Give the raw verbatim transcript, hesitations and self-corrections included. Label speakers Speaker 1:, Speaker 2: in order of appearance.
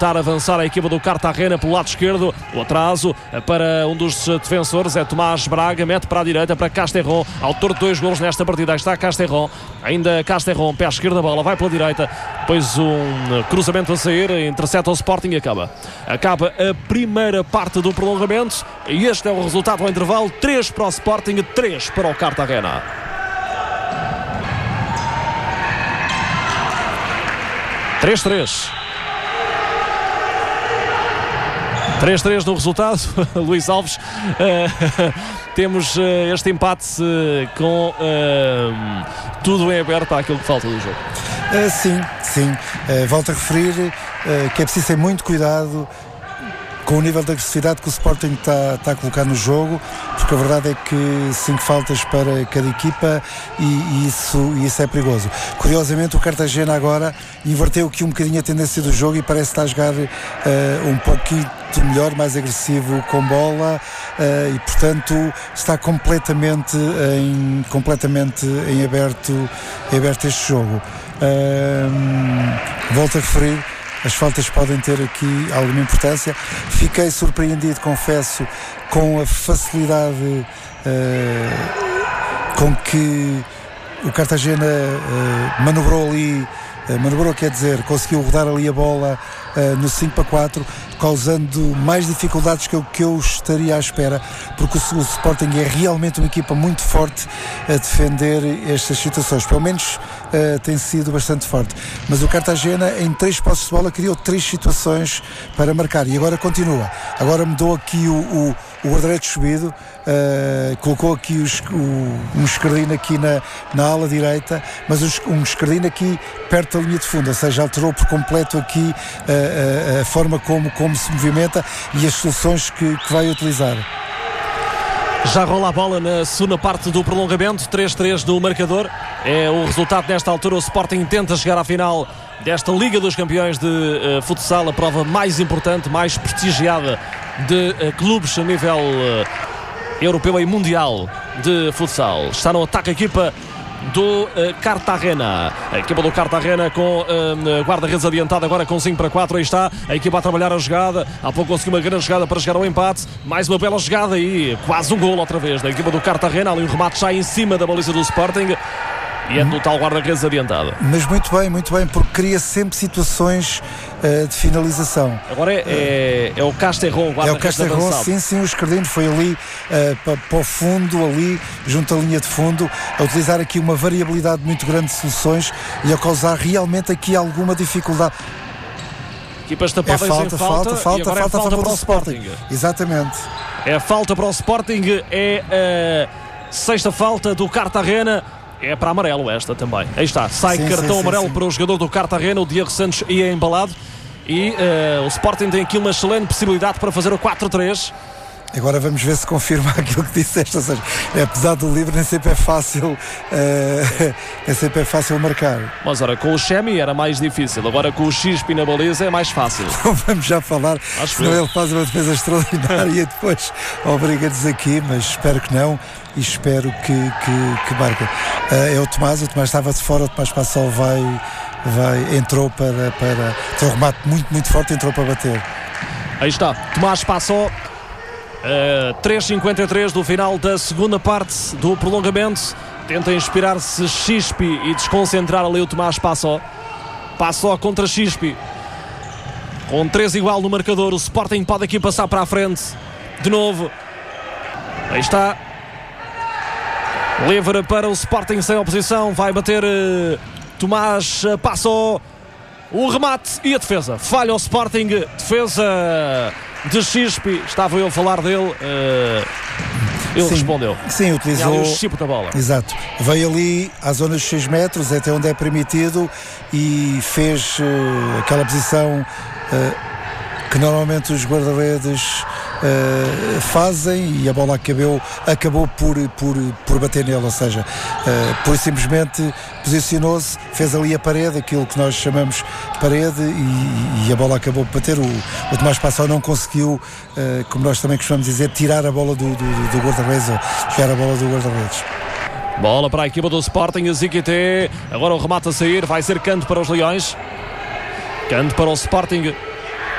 Speaker 1: tentar avançar a equipa do Cartagena pelo lado esquerdo. O atraso para um dos defensores é Tomás Braga, mete para a direita para Casterron, autor de dois golos nesta partida. Aí está Casterron, ainda Casterron, pé esquerdo da bola, vai pela direita, depois um cruzamento a sair, intercepta o Sporting e acaba. Acaba a primeira parte do prolongamento e este é o resultado ao intervalo: três para o Sporting, três para o Cartagena. três três. três três no resultado. Luís Alves, uh, temos uh, este empate uh, com uh, tudo em aberto para aquilo que falta do jogo.
Speaker 2: Uh, sim, sim. Uh, volto a referir uh, que é preciso ter muito cuidado com o nível de agressividade que o Sporting está, está a colocar no jogo, porque a verdade é que cinco faltas para cada equipa e, e isso, e isso é perigoso. Curiosamente, o Cartagena agora inverteu aqui um bocadinho a tendência do jogo e parece estar a jogar uh, um pouquinho melhor, mais agressivo com bola uh, e portanto está completamente em, completamente em aberto, em aberto este jogo. Uh, volto a referir, as faltas podem ter aqui alguma importância. Fiquei surpreendido, confesso, com a facilidade uh, com que o Cartagena uh, manobrou ali, uh, manobrou quer dizer, conseguiu rodar ali a bola uh, no cinco para quatro, causando mais dificuldades que eu, que eu estaria à espera, porque o, o Sporting é realmente uma equipa muito forte a defender estas situações, pelo menos uh, tem sido bastante forte, mas o Cartagena em três posses de bola criou três situações para marcar e agora continua, agora mudou aqui o, o, o guarda-redes subido, uh, colocou aqui os, o, um esquerdino aqui na, na ala direita, mas os, um esquerdino aqui perto da linha de fundo, ou seja, alterou por completo aqui uh, uh, a forma como, como se movimenta e as soluções que, que vai utilizar.
Speaker 1: Já rola a bola na segunda parte do prolongamento, três três no marcador. É o resultado nesta altura. O Sporting tenta chegar à final desta Liga dos Campeões de uh, futsal, a prova mais importante, mais prestigiada de uh, clubes a nível uh, europeu e mundial de futsal. Está no ataque a equipa do uh, Cartagena. A equipa do Cartagena com uh, guarda-redes adiantado agora com cinco para quatro. Aí está a equipa a trabalhar a jogada. Há pouco conseguiu uma grande jogada para chegar ao empate. Mais uma bela jogada e quase um golo outra vez da equipa do Cartagena. Ali um remate já em cima da baliza do Sporting. E é total guarda-redes adiantado.
Speaker 2: Mas muito bem, muito bem, porque cria sempre situações uh, de finalização.
Speaker 1: Agora é, é, é o Casterron,
Speaker 2: é o Casterron, sim, sim, o esquerdino foi ali uh, para, para o fundo, ali, junto à linha de fundo, a utilizar aqui uma variabilidade muito grande de soluções e a causar realmente aqui alguma dificuldade.
Speaker 1: Equipas tapadas
Speaker 2: é falta,
Speaker 1: em falta,
Speaker 2: falta, falta,
Speaker 1: e agora
Speaker 2: falta,
Speaker 1: é falta
Speaker 2: falta
Speaker 1: para o Sporting.
Speaker 2: Sporting. Exatamente.
Speaker 1: É falta para o Sporting, é a sexta falta do Cartagena. É para amarelo esta também. Aí está, sai sim, cartão sim, amarelo sim, sim. para o jogador do Cartagena. O Diego Santos ia embalado. E uh, o Sporting tem aqui uma excelente possibilidade para fazer o quatro três.
Speaker 2: Agora vamos ver se confirma aquilo que disseste. Ou seja, apesar do livre, nem sempre é fácil uh, nem sempre é fácil marcar.
Speaker 1: Mas ora, com o Chemi era mais difícil. Agora com o Xispi na baliza é mais fácil.
Speaker 2: Não vamos já falar.
Speaker 1: Acho
Speaker 2: senão ele faz uma defesa extraordinária e depois obriga-nos aqui, mas espero que não. E espero que, que, que marque. Uh, é o Tomás, o Tomás estava de fora, o Tomás Passol vai, vai, entrou para, para tem um remate muito, muito forte, entrou para bater.
Speaker 1: Aí está, Tomás Passol, uh, três cinquenta e três do final da segunda parte do prolongamento. Tenta inspirar-se Xispi e desconcentrar ali o Tomás Passol. Passol contra Xispi. Com três igual no marcador, o Sporting pode aqui passar para a frente. De novo. Aí está. Livre para o Sporting sem oposição. Vai bater uh, Tomás uh, Passol. O remate e a defesa. Falha o Sporting. Defesa de Xispi. Estava eu a falar dele. Uh, ele
Speaker 2: sim,
Speaker 1: respondeu.
Speaker 2: Sim, utilizou
Speaker 1: o chip da bola.
Speaker 2: Exato. Veio ali à zona dos seis metros, até onde é permitido, e fez uh, aquela posição uh, que normalmente os guarda-redes Uh, fazem, e a bola acabou, acabou por, por, por bater nele, ou seja, uh, por simplesmente posicionou-se, fez ali a parede, aquilo que nós chamamos parede, e, e a bola acabou por bater. O, o Tomás Passol não conseguiu, uh, como nós também costumamos dizer, tirar a bola do, do, do guarda-redes, ou tirar a bola do guarda-redes.
Speaker 1: Bola para a equipa do Sporting, Ziquité, agora o remate a sair, vai ser canto para os Leões, canto para o Sporting.